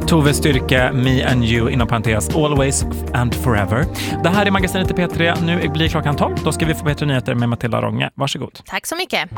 Tove Styrke, Me and You, inom parentes, Always and Forever. Det här är magasinet i P3. Nu blir klockan 12. Då ska vi få bättre nyheter med Matilda Ronge. Varsågod. Tack så mycket.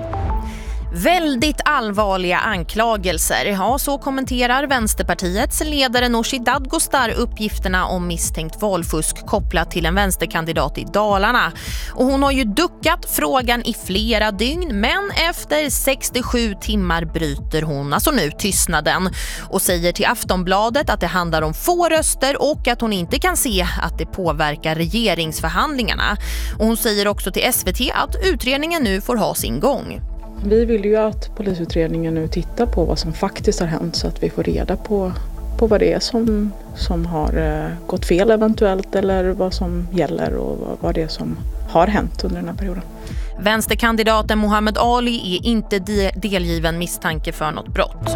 Väldigt allvarliga anklagelser. Ja, så kommenterar Vänsterpartiets ledare Nooshi Dadgostar uppgifterna om misstänkt valfusk kopplat till en vänsterkandidat i Dalarna. Och hon har ju duckat frågan i flera dygn, men efter 67 timmar bryter hon alltså nu tystnaden och säger till Aftonbladet att det handlar om få röster och att hon inte kan se att det påverkar regeringsförhandlingarna. Och hon säger också till SVT att utredningen nu får ha sin gång. Vi vill ju att polisutredningen nu tittar på vad som faktiskt har hänt så att vi får reda på vad det är som har gått fel eventuellt eller vad som gäller och vad det är som har hänt under den här perioden. Vänsterkandidaten Muhammad Ali är inte delgiven misstanke för något brott.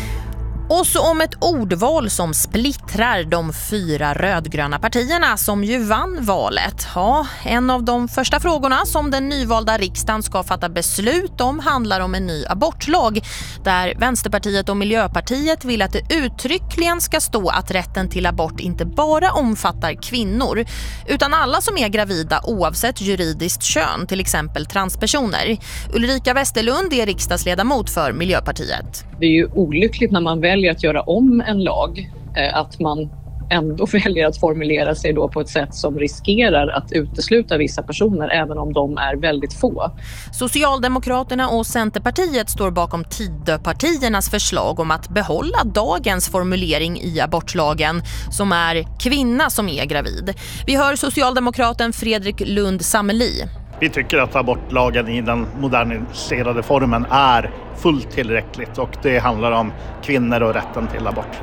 Och så om ett ordval som splittrar de 4 rödgröna partierna som ju vann valet. Ja, en av de första frågorna som den nyvalda riksdagen ska fatta beslut om handlar om en ny abortlag där Vänsterpartiet och Miljöpartiet vill att det uttryckligen ska stå att rätten till abort inte bara omfattar kvinnor utan alla som är gravida oavsett juridiskt kön, till exempel transpersoner. Ulrika Westerlund är riksdagsledamot för Miljöpartiet. Det är ju olyckligt när man väljer att göra om en lag, att man ändå väljer att formulera sig då på ett sätt som riskerar att utesluta vissa personer även om de är väldigt få. Socialdemokraterna och Centerpartiet står bakom Tidöpartiernas förslag om att behålla dagens formulering i abortlagen som är kvinna som är gravid. Vi hör socialdemokraten Fredrik Lund Sammeli. Vi tycker att abortlagen i den moderniserade formen är fullt tillräckligt och det handlar om kvinnor och rätten till abort.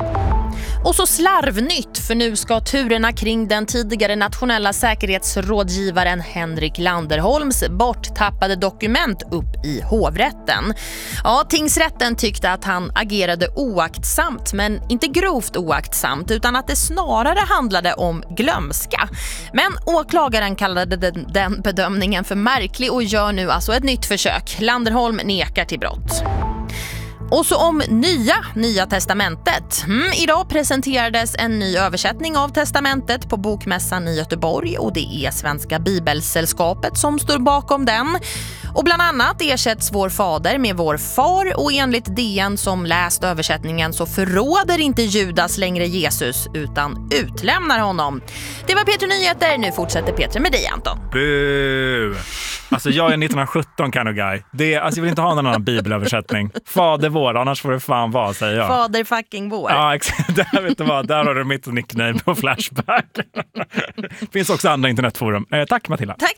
Och så slarvnytt, för nu ska turerna kring den tidigare nationella säkerhetsrådgivaren Henrik Landerholms borttappade dokument upp i hovrätten. Ja, tingsrätten tyckte att han agerade oaktsamt, men inte grovt oaktsamt utan att det snarare handlade om glömska. Men åklagaren kallade den bedömningen för märklig och gör nu alltså ett nytt försök. Landerholm nekar till brott. Och så om Nya testamentet. Idag presenterades en ny översättning av testamentet på Bokmässan i Göteborg och det är Svenska Bibelsällskapet som står bakom den. Och bland annat ersätts vår fader med vår far och enligt DN som läst översättningen så förråder inte Judas längre Jesus utan utlämnar honom. Det var P3 Nyheter, nu fortsätter P3 med dig Anton. Bu! Alltså jag är 1917 kind of guy. Alltså jag vill inte ha någon annan bibelöversättning. Fader vår, annars får det fan vara, säger jag. Fader fucking vår. Ja, exakt. Där, vet du vad, där har du mitt nickname på Flashback. Finns också andra internetforum. Tack Matilda. Tack.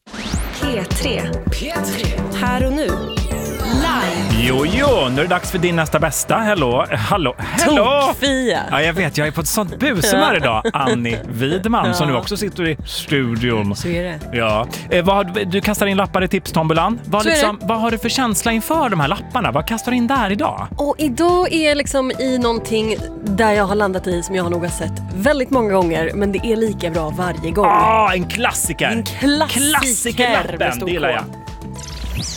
P3. Här och nu. Live. Jo, nu är det dags för din nästa bästa. Hallå. Tokfia. Ja, jag vet, jag är på ett sånt busumär idag. Annie Widman, som nu också sitter i studion. Så är det. Ja. Du kastar in lappar i tipstombolan. Vad har du för känsla inför de här lapparna? Vad kastar du in där idag? Och idag är liksom i någonting där jag har landat i som jag nog har sett väldigt många gånger, men det är lika bra varje gång. En klassiker. En klassikerlappen, det gillar jag.